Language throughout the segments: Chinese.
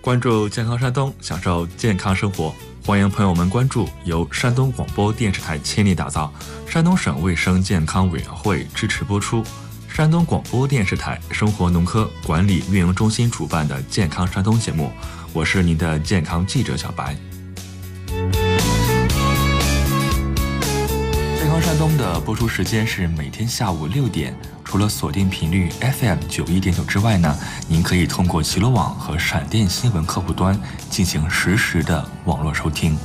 关注健康山东，享受健康生活。欢迎朋友们关注由山东广播电视台倾力打造、山东省卫生健康委员会支持播出、山东广播电视台生活农科管理运营中心主办的健康山东节目。我是您的健康记者小白。健康山东的播出时间是每天下午6点。除了锁定频率 FM 91.9之外呢，您可以通过齐罗网和闪电新闻客户端进行实时的网络收听。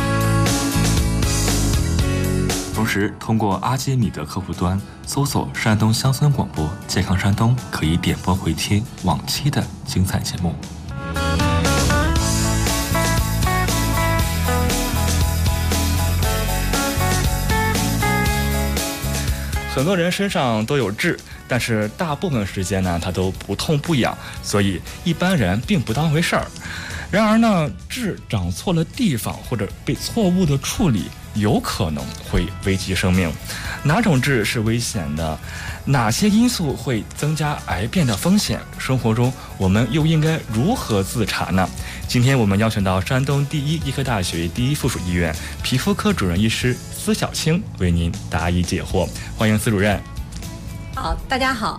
同时，通过阿基米德客户端搜索山东乡村广播健康山东，可以点播回听往期的精彩节目。很多人身上都有痣，但是大部分时间呢，它都不痛不痒，所以一般人并不当回事儿。然而呢，痣长错了地方或者被错误的处理，有可能会危及生命。哪种痣是危险的？哪些因素会增加癌变的风险？生活中我们又应该如何自查呢？今天我们邀请到山东第一医科大学第一附属医院皮肤科主任医师司小青为您答疑解惑。欢迎司主任。 好，大家好。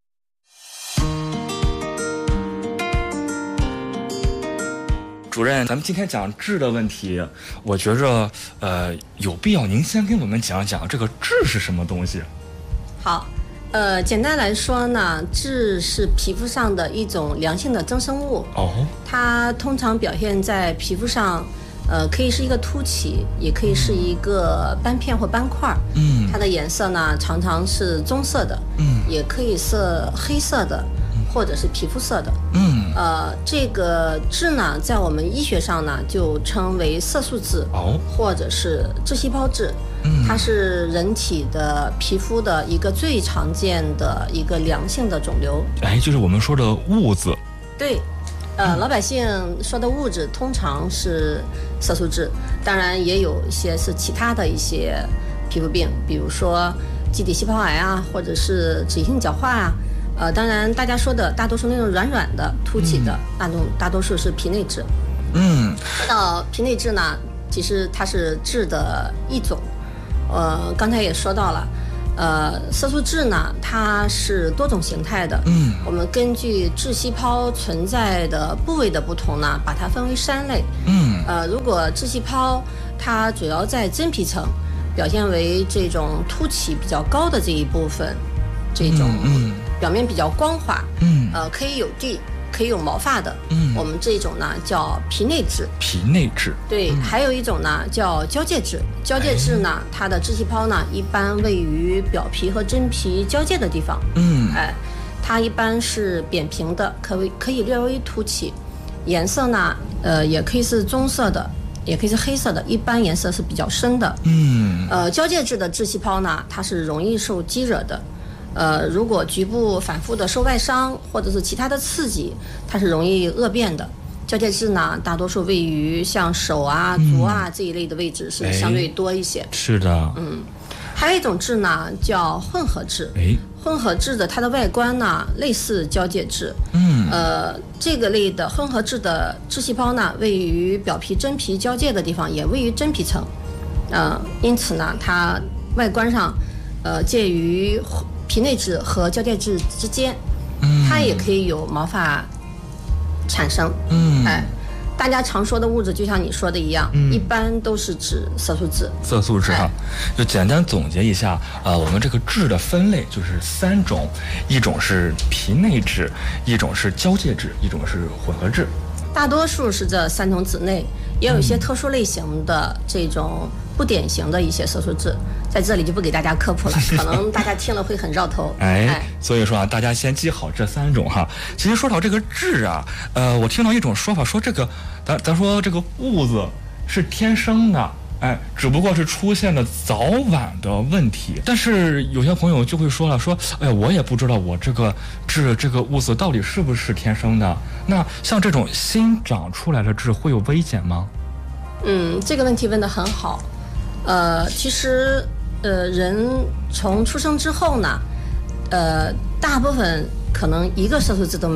主任，咱们今天讲痣的问题，我觉着有必要您先跟我们讲讲这个痣是什么东西。 好，简单来说呢，痣是皮肤上的一种良性的增生物。它通常表现在皮肤上，可以是一个凸起，也可以是一个斑片或斑块。它的颜色呢常常是棕色的，也可以是黑色的，或者是皮肤色的。这个痣呢，在我们医学上呢就称为色素痣，或者是痣细胞痣。它是人体的皮肤的一个最常见的一个良性的肿瘤。 就是我们说的痦子。对。 老百姓说的痦子通常是色素痣，当然也有一些是其他的一些皮肤病，比如说基底细胞癌啊，或者是脂溢性角化啊。当然大家说的大多数那种软软的凸起的那种，大多数是皮内痣。说到皮内痣呢，其实它是痣的一种。刚才也说到了。色素痣呢，它是多种形态的。我们根据痣细胞存在的部位的不同呢，把它分为3类。如果痣细胞它主要在真皮层，表现为这种凸起比较高的这一部分，这种表面比较光滑，可以有蒂，可以有毛发的，我们这种呢叫皮内痣。 皮内痣。对， 还有一种呢叫交界痣。交界痣呢，它的痣细胞呢一般位于表皮和真皮交界的地方。它一般是扁平的，可以略微凸起，颜色呢也可以是棕色的，也可以是黑色的，一般颜色是比较深的。交界痣的痣细胞呢，它是容易受激惹的。如果局部反复的受外伤或者是其他的刺激，它是容易恶变的。交界痣呢，大多数位于像手啊、足啊这一类的位置是相对多一些。 是的。 还有一种痣呢叫混合痣。混合痣的它的外观呢类似交界痣。这个类的混合痣的痣细胞呢，位于表皮真皮交界的地方，也位于真皮层。因此呢，它外观上介于皮内痣和交界痣之间，它也可以有毛发产生。大家常说的痦子，就像你说的一样，一般都是指色素痣。色素痣哈，就简单总结一下，我们这个痣的分类就是3种，一种是皮内痣，一种是交界痣，一种是混合痣。大多数是这3种痣内，也有一些特殊类型的这种不典型的一些色素痣，在这里就不给大家科普了，可能大家听了会很绕头。所以说啊，大家先记好这3种哈。其实说到这个痣啊，我听到一种说法，说这个咱说这个痦子是天生的，只不过是出现了早晚的问题。但是有些朋友就会说了，说我也不知道我这个痣这个痦子到底是不是天生的。那像这种新长出来的痣会有危险吗？这个问题问得很好。其实人从出生之后呢，大部分可能一个色素痣都没有，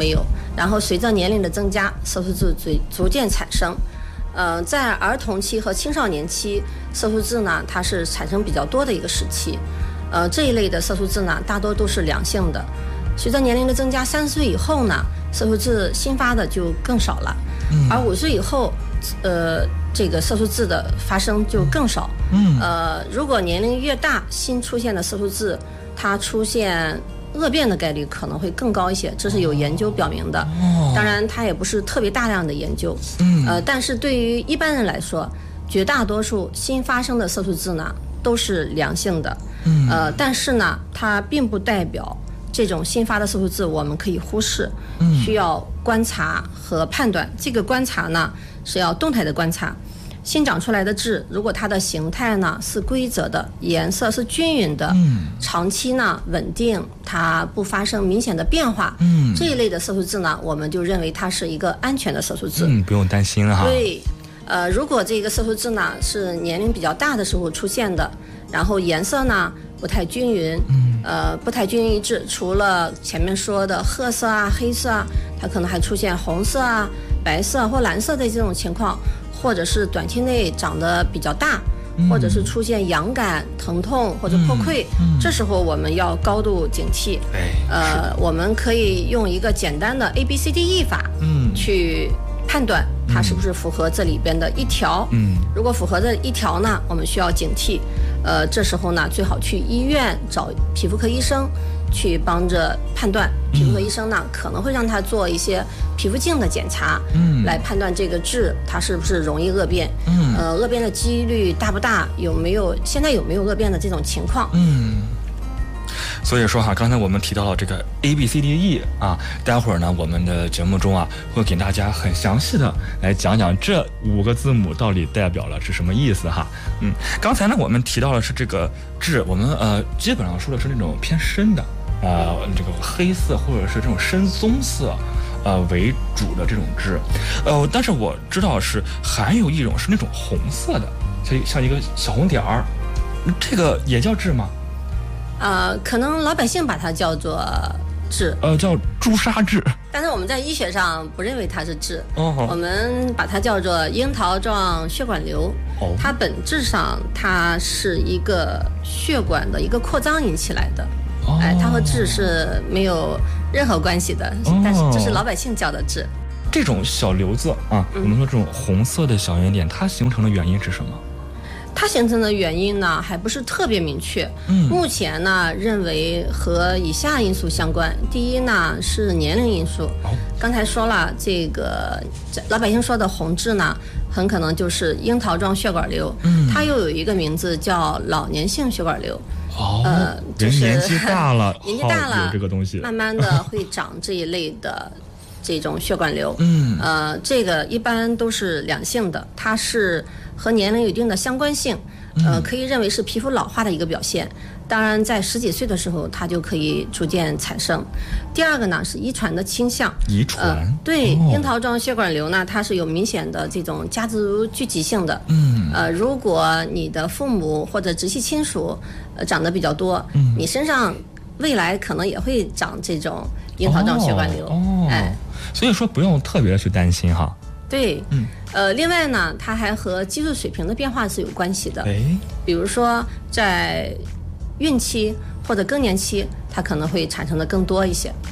然后随着年龄的增加，色素痣逐渐产生。在儿童期和青少年期，色素痣呢它是产生比较多的一个时期。这一类的色素痣呢大多都是良性的。随着年龄的增加，30岁以后呢，色素痣新发的就更少了，而5岁以后，这个色素痣的发生就更少。如果年龄越大，新出现的色素痣，它出现恶变的概率可能会更高一些，这是有研究表明的。当然，它也不是特别大量的研究。但是对于一般人来说，绝大多数新发生的色素痣呢都是良性的。但是呢，它并不代表这种新发的色素痣我们可以忽视，需要观察和判断。这个观察呢是要动态的观察。新长出来的痣，如果它的形态呢是规则的，颜色是均匀的，长期呢稳定，它不发生明显的变化，这一类的色素痣呢，我们就认为它是一个安全的色素痣。 不用担心哈。 对，如果这个色素痣呢是年龄比较大的时候出现的，然后颜色呢不太均匀，不太均匀一致，除了前面说的褐色啊、黑色啊，它可能还出现红色啊、白色或蓝色的这种情况，或者是短期内长得比较大，或者是出现痒感、疼痛或者破溃，这时候我们要高度警惕。我们可以用一个简单的 ABCDE 法，去判断它是不是符合这里边的一条。如果符合这一条呢，我们需要警惕。这时候呢，最好去医院找皮肤科医生去帮着判断。皮肤科医生呢可能会让他做一些皮肤镜的检查，来判断这个痣它是不是容易恶变，恶变的几率大不大，现在有没有恶变的这种情况。 所以说哈，刚才我们提到了这个 ABCDE 啊，待会儿呢，我们的节目中啊，会给大家很详细的来讲讲这5个字母到底代表了是什么意思哈。刚才呢，我们提到的是这个痣，我们基本上说的是那种偏深的，这个黑色或者是这种深棕色，为主的这种痣，但是我知道是还有一种是那种红色的，像一个小红点儿，这个也叫痣吗？ 可能老百姓把它叫做痣， 叫朱砂痣， 但是我们在医学上不认为它是痣，我们把它叫做樱桃状血管瘤。它本质上它是一个血管的一个扩张引起来的，它和痣是没有任何关系的，但是这是老百姓叫的痣。 这种小瘤子啊，我们说这种红色的小圆点，它形成的原因是什么？ 它形成的原因呢，还不是特别明确。目前呢，认为和以下因素相关。第一呢，是年龄因素。刚才说了，这个老百姓说的红痣呢，很可能就是樱桃状血管瘤。它又有一个名字叫老年性血管瘤。 就是年纪大了， 年纪大了， 有这个东西， 慢慢的会长这一类的这种血管瘤。这个一般都是良性的，它是和年龄有一定的相关性，可以认为是皮肤老化的一个表现。当然，在10几岁的时候，它就可以逐渐产生。第二个呢是遗传的倾向。 遗传？ 对，樱桃状血管瘤呢，它是有明显的这种家族聚集性的。如果你的父母或者直系亲属长得比较多，你身上未来可能也会长这种樱桃状血管瘤。 所以说不用特别去担心哈。 对，另外呢，它还和激素水平的变化是有关系的。比如说在孕期或者更年期，它可能会产生的更多一些。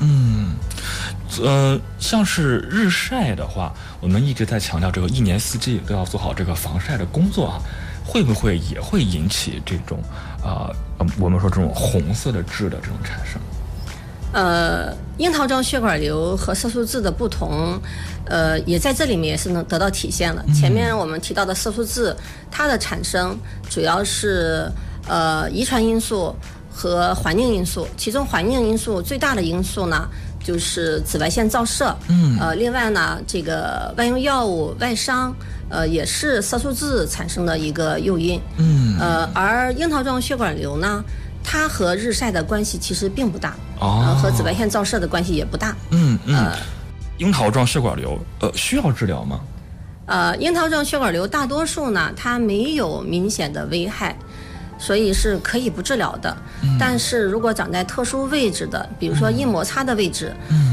像是日晒的话，我们一直在强调这个1年4季都要做好这个防晒的工作啊，会不会也会引起这种我们说这种红色的痣的这种产生？ 樱桃状血管瘤和色素痣的不同，也在这里面也是能得到体现了。前面我们提到的色素痣，它的产生主要是遗传因素和环境因素，其中环境因素最大的因素呢就是紫外线照射。另外呢，这个外用药物、外伤，也是色素痣产生的一个诱因。而樱桃状血管瘤呢，它和日晒的关系其实并不大，和紫外线照射的关系也不大。 樱桃状血管瘤需要治疗吗？ 樱桃状血管瘤大多数呢，它没有明显的危害，所以是可以不治疗的。但是如果长在特殊位置的，比如说硬摩擦的位置，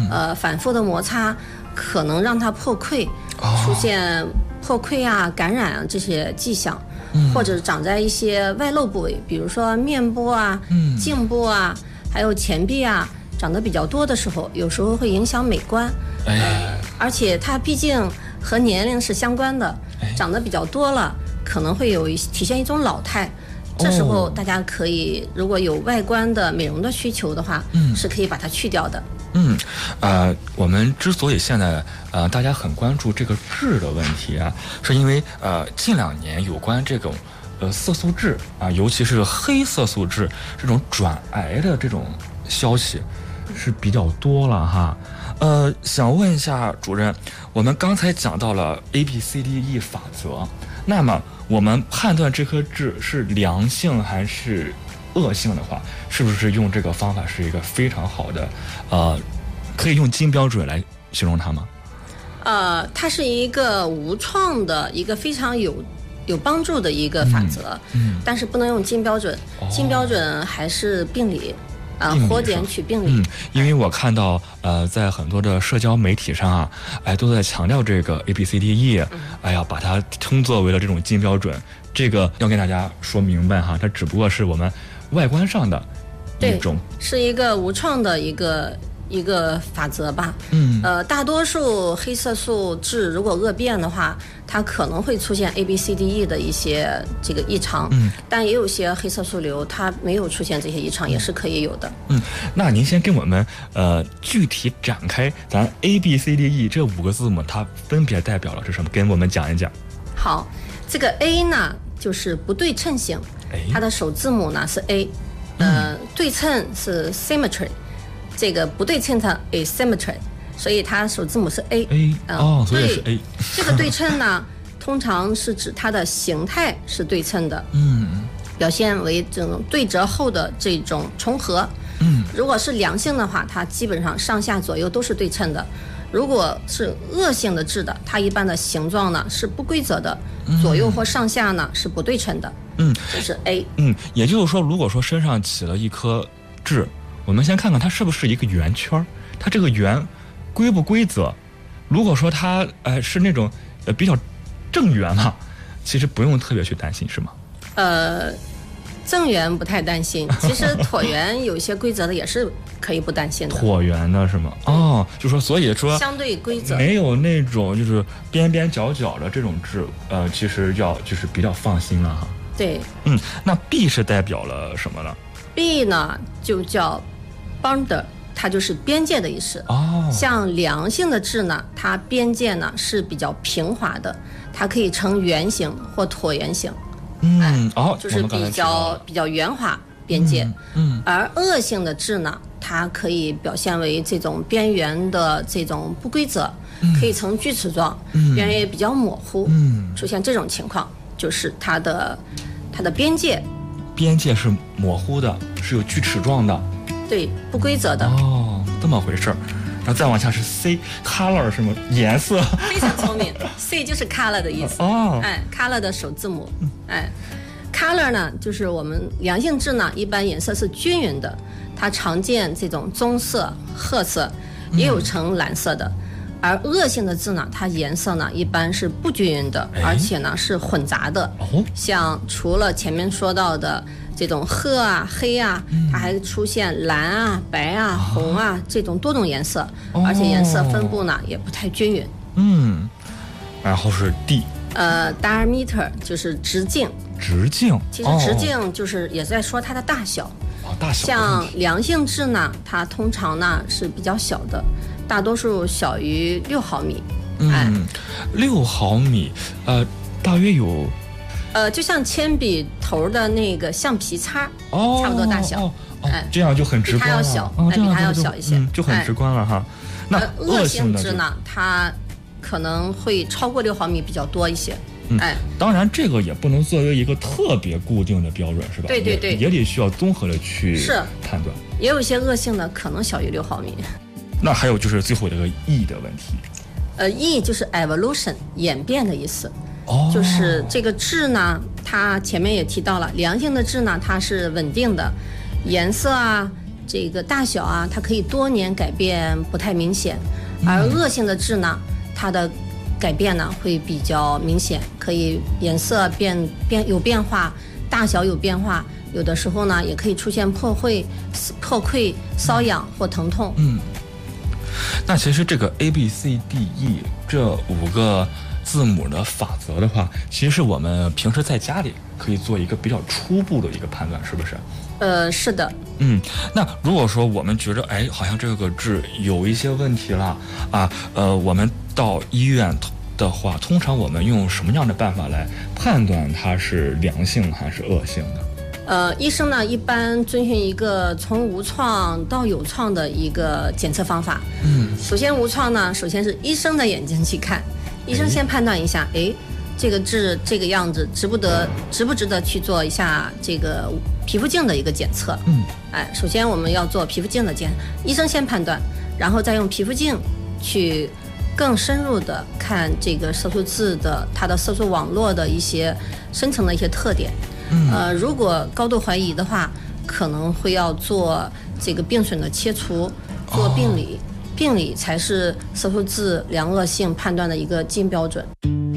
反复的摩擦可能让它破溃，出现破溃啊、感染啊这些迹象，或者长在一些外露部位，比如说面部啊、颈部啊，还有前臂啊，长得比较多的时候，有时候会影响美观。而且它毕竟和年龄是相关的，长得比较多了，可能会体现一种老态。这时候大家可以，如果有外观的美容的需求的话，是可以把它去掉的。 我们之所以现在大家很关注这个痣的问题啊，是因为近2年有关这种色素痣啊，尤其是黑色素痣这种转癌的这种消息是比较多了哈。想问一下主任，我们刚才讲到了 ABCDE 法则，那么我们判断这颗痣是良性还是恶性的话，是不是用这个方法是一个非常好的可以用金标准来形容它吗？ 它是一个无创的一个非常有帮助的一个法则，但是不能用金标准，金标准还是病理。活检取病理。 因为我看到在很多的社交媒体上啊，都在强调这个 ABCDE，把它称作为了这种金标准。这个要跟大家说明白哈，它只不过是我们外观上的一种， 是一个无创的一个法则吧。大多数黑色素痣如果恶变的话，它可能会出现 ABCDE 的一些这个异常，但也有些黑色素瘤它没有出现这些异常，也是可以有的。 那您先跟我们具体展开咱 ABCDE 这5个字母，它分别代表了是什么？跟我们讲一讲。 好，这个 A 呢就是不对称性，它的首字母呢是 A，对称是 symmetry。这个不对称的 asymmetry， 所以它首字母是 A。 所以是 A。 这个对称呢，通常是指它的形态是对称的，表现为这种对折后的这种重合。如果是良性的话，它基本上上下左右都是对称的。如果是恶性的痣的，它一般的形状呢是不规则的，左右或上下呢是不对称的。这是 A。 也就是说，如果说身上起了一颗痣，我们先看看它是不是一个圆圈，它这个圆规不规则。如果说它是那种比较正圆嘛，其实不用特别去担心，是吗？ 正圆不太担心，其实椭圆有一些规则的也是可以不担心的。 椭圆的是吗？就说所以说相对规则， 没有那种就是边边角角的这种痣，其实就是比较放心了哈。 对。 那 B 是代表了什么呢？ B 呢就叫border， 它就是边界的意思。像良性的痣呢，它边界呢是比较平滑的，它可以呈圆形或椭圆形。就是比较圆滑边界。而恶性的痣呢，它可以表现为这种边缘的这种不规则，可以呈锯齿状，边缘也比较模糊。出现这种情况，就是它的边界是模糊的，是有锯齿状的。 对，不规则的。 这么回事儿。然后再往下是 C，color 什么颜色？ 非常聪明。C 就是 color 的意思。color 的首字母。color 呢，就是我们良性痣呢，一般颜色是均匀的，它常见这种棕色、褐色，也有呈蓝色的。而恶性的痣呢，它颜色呢一般是不均匀的，而且呢是混杂的。像除了前面说到的这种褐啊、黑啊，它还出现蓝啊、白啊、红啊这种多种颜色，而且颜色分布呢也不太均匀。 然后是 D， diameter 就是直径。其实直径就是也在说它的大小。 大小。 像良性痣呢，它通常呢是比较小的，大多数小于6毫米。 6毫米，大约有。 就像铅笔头的那个橡皮擦，差不多大小。 这样就很直观了。 比它要小，比它要小一些， 就很直观了哈。那恶性痣呢，它可能会超过6毫米比较多一些。 当然这个也不能作为一个特别固定的标准，是吧？ 对， 也得需要综合的去判断。 也有一些恶性的可能小于6毫米。 那还有就是最后这个 E 的问题。 E 就是 evolution 演变的意思。就是这个痣呢，它前面也提到了，良性的痣呢，它是稳定的，颜色啊、 这个大小啊，它可以多年改变不太明显，而恶性的痣呢，它的改变呢会比较明显，可以颜色有变化，大小有变化，有的时候呢也可以出现破溃、瘙痒或疼痛。 那其实这个 ABCDE 这5个字母的法则的话，其实是我们平时在家里可以做一个比较初步的一个判断，是不是？ 是的。 那如果说我们觉着好像这个痣有一些问题了啊，我们到医院的话，通常我们用什么样的办法来判断它是良性还是恶性的？ 医生呢一般遵循一个从无创到有创的一个检测方法。首先无创呢，首先是医生的眼睛去看，医生先判断一下，这个痣这个样子值不值得去做一下这个皮肤镜的一个检测。首先我们要做皮肤镜的医生先判断，然后再用皮肤镜去更深入的看这个色素痣的它的色素网络的一些深层的一些特点。如果高度怀疑的话，可能会要做这个病损的切除，做病理。病理才是色素痣良恶性判断的一个金标准。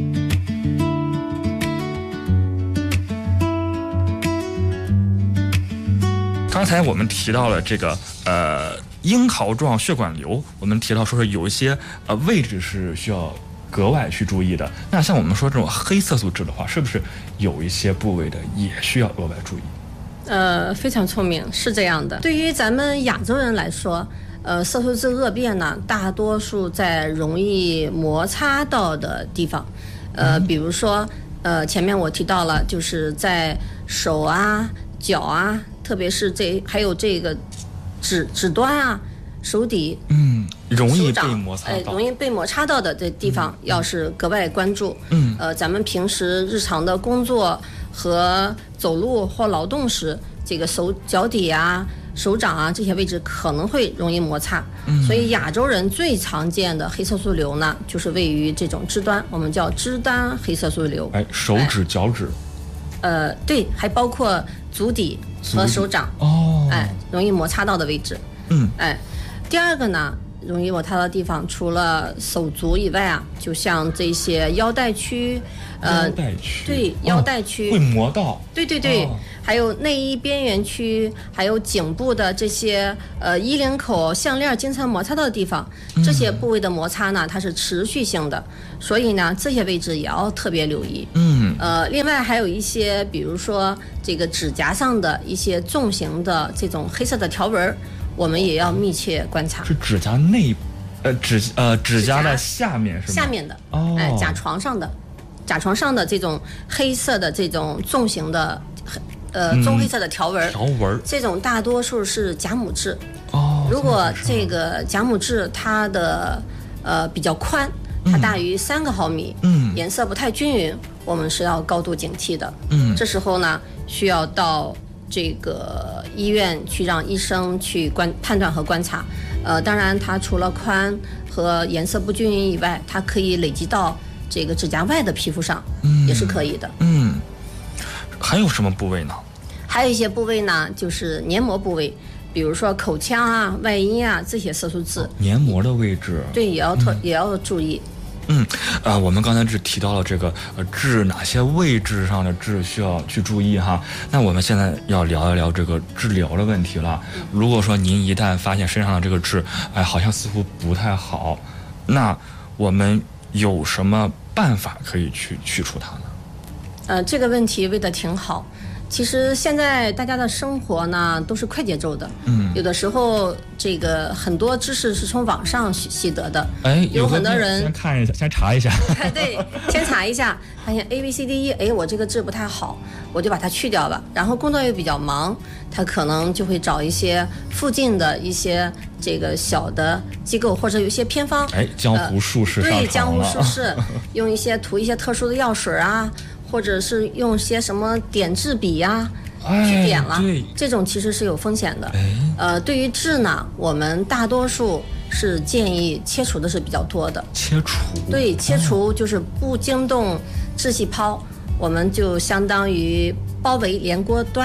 刚才我们提到了这个樱桃状血管瘤，我们提到说是有一些位置是需要格外去注意的。那像我们说这种黑色素痣的话，是不是有一些部位的也需要额外注意？ 非常聪明，是这样的。对于咱们亚洲人来说，色素痣恶变呢，大多数在容易摩擦到的地方，比如说，前面我提到了，就是在手啊、脚啊，特别是还有这个指端啊、手底， 容易被摩擦到， 容易被摩擦到的这地方，要是格外关注。咱们平时日常的工作和走路或劳动时，这个脚底啊、手掌啊这些位置可能会容易摩擦。所以亚洲人最常见的黑色素瘤呢，就是位于这种肢端，我们叫肢端黑色素瘤。 手指、脚趾。 对，还包括足底和手掌。容易摩擦到的位置。第二个呢，容易摩擦的地方，除了手足以外啊，就像这些腰带区，对，腰带区会磨到。 对，还有内衣边缘区，还有颈部的这些衣领口、项链经常摩擦到的地方，这些部位的摩擦呢，它是持续性的，所以呢，这些位置也要特别留意。另外还有一些，比如说这个指甲上的一些纵形的这种黑色的条纹，我们也要密切观察。 是指甲内，指甲的下面是吗？ 下面的，甲床上的这种黑色的这种纵形的，棕黑色的条纹，这种大多数是甲母痣。如果这个甲母痣它的比较宽，它大于3个毫米，颜色不太均匀，我们是要高度警惕的。这时候呢，需要到这个医院去让医生去判断和观察。当然它除了宽和颜色不均匀以外，它可以累积到这个指甲外的皮肤上，也是可以的。 还有什么部位呢？ 还有一些部位呢，就是黏膜部位，比如说口腔啊、外阴啊这些色素痣。 黏膜的位置， 对，也要注意。 我们刚才只提到了这个痣哪些位置上的痣需要去注意哈。那我们现在要聊一聊这个治疗的问题了。如果说您一旦发现身上的这个痣，好像似乎不太好，那我们有什么办法可以去去除它呢？ 这个问题问得挺好。其实现在大家的生活呢都是快节奏的，有的时候这个很多知识是从网上习得的，有很多人先看一下，先查一下， 对，先查一下，发现 ABCDE，我这个痣不太好，我就把它去掉了。然后工作又比较忙，他可能就会找一些附近的一些这个小的机构，或者有一些偏方， 江湖术士上场了， 对，江湖术士用涂一些特殊的药水啊。或者是用些什么点痣笔呀，去点了，这种其实是有风险的。对于痣呢，我们大多数是建议切除的是比较多的。 切除？ 对，切除就是不惊动痣细胞，我们就相当于包围连锅端，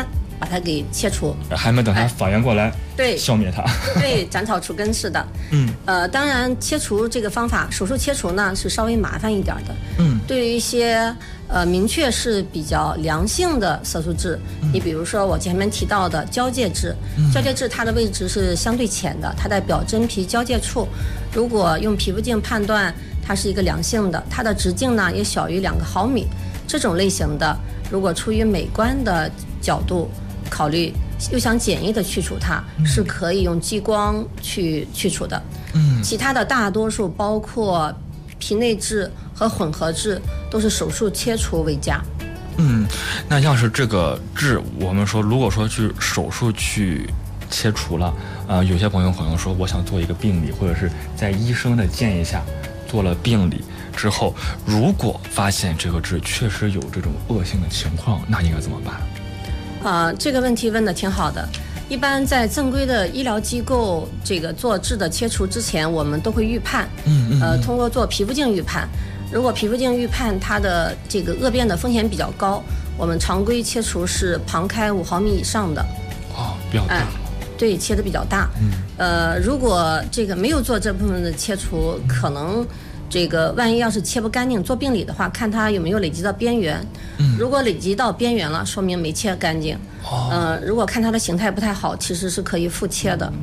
把它给切除， 还没等它发炎过来， 对， 消灭它， 对，斩草除根似的。当然切除这个方法，手术切除呢是稍微麻烦一点的。对于一些明确是比较良性的色素痣，你比如说我前面提到的交界痣，交界痣它的位置是相对浅的，它在表真皮交界处，如果用皮肤镜判断它是一个良性的，它的直径呢也小于2个毫米，这种类型的，如果出于美观的角度考虑，又想简易的去除它，是可以用激光去除的。其他的大多数包括皮内痣和混合痣都是手术切除为佳。 那要是这个痣，我们说如果说去手术去切除了，有些朋友可能说我想做一个病理，或者是在医生的建议下做了病理之后，如果发现这个痣确实有这种恶性的情况，那应该怎么办？ 这个问题问得挺好的。一般在正规的医疗机构这个做痣的切除之前，我们都会预判，通过做皮肤镜预判。如果皮肤镜预判它的这个恶变的风险比较高，我们常规切除是旁开5毫米以上的。 比较大。 对，切的比较大。如果这个没有做这部分的切除，可能这个万一要是切不干净，做病理的话，看它有没有累积到边缘。如果累积到边缘了，说明没切干净。如果看它的形态不太好，其实是可以复切的。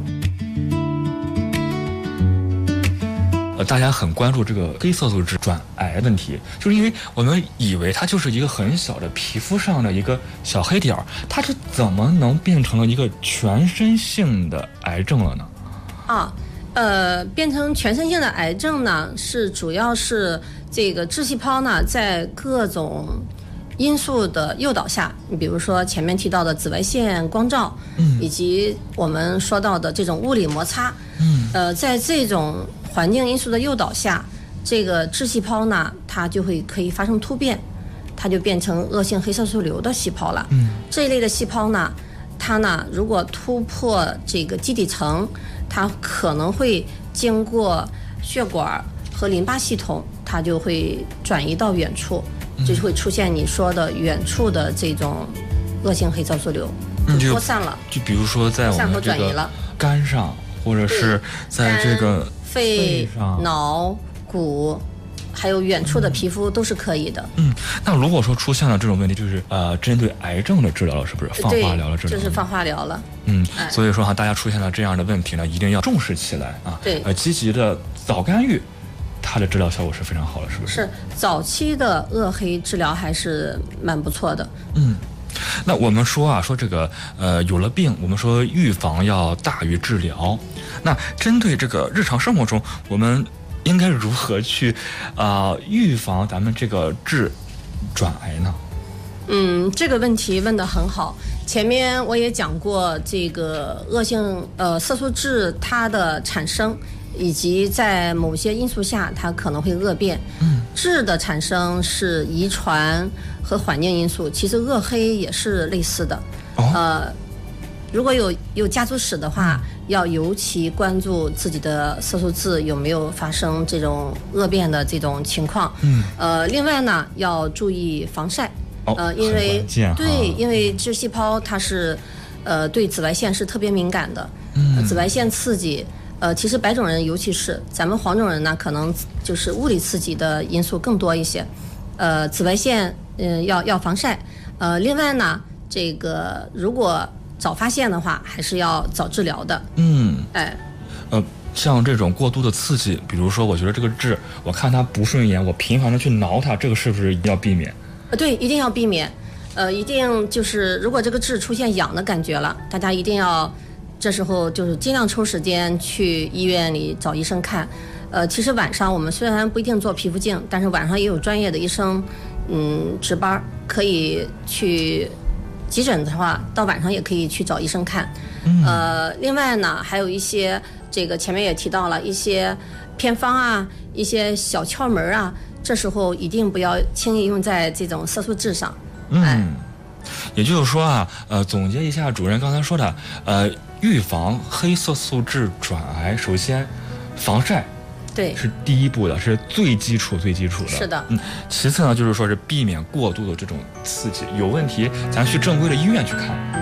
大家很关注这个黑色素痣转癌问题，就是因为我们以为它就是一个很小的皮肤上的一个小黑点儿，它是怎么能变成了一个全身性的癌症了呢？ 变成全身性的癌症呢，是主要是这个痣细胞呢在各种因素的诱导下，你比如说前面提到的紫外线光照，以及我们说到的这种物理摩擦，在这种环境因素的诱导下，这个痣细胞呢，它就可以发生突变，它就变成恶性黑色素瘤的细胞了。这一类的细胞呢，它呢如果突破这个基底层，它可能会经过血管和淋巴系统，它就会转移到远处，就会出现你说的远处的这种恶性黑色素瘤，就扩散了。 就比如说在我们这个肝上，或者是在这个肺、脑、骨，还有远处的皮肤都是可以的。 那如果说出现了这种问题，就是针对癌症的治疗了，是不是放化疗了？ 这是放化疗了。 所以说大家出现了这样的问题呢，一定要重视起来啊。 对， 积极的早干预，它的治疗效果是非常好的，是不是？ 是早期的恶黑治疗还是蛮不错的。 那我们说这个有了病，我们说预防要大于治疗。那针对这个日常生活中，我们应该如何去预防咱们这个痣转癌呢？ 这个问题问得很好。前面我也讲过，这个恶性色素痣它的产生，以及在某些因素下它可能会恶变。痣的产生是遗传和环境因素，其实恶黑也是类似的。如果有家族史的话，要尤其关注自己的色素痣有没有发生这种恶变的这种情况。另外呢，要注意防晒。因为因为痣细胞它是对紫外线是特别敏感的。紫外线刺激，其实白种人尤其是咱们黄种人呢，可能就是物理刺激的因素更多一些。紫外线要防晒。另外呢，这个如果早发现的话，还是要早治疗的。 像这种过度的刺激，比如说我觉得这个痣，我看它不顺眼，我频繁的去挠它，这个是不是要避免？ 对，一定要避免。一定就是如果这个痣出现痒的感觉了，大家一定要这时候就是尽量抽时间去医院里找医生看。其实晚上我们虽然不一定做皮肤镜，但是晚上也有专业的医生值班，可以去急诊的话，到晚上也可以去找医生看。另外呢，还有一些这个前面也提到了一些偏方啊，一些小窍门啊，这时候一定不要轻易用在这种色素痣上。 也就是说总结一下主任刚才说的，预防黑色素痣转癌，首先防晒。 对， 是第一步的，是最基础的。 是的。 其次呢，就是说是避免过度的这种刺激，有问题咱去正规的医院去看。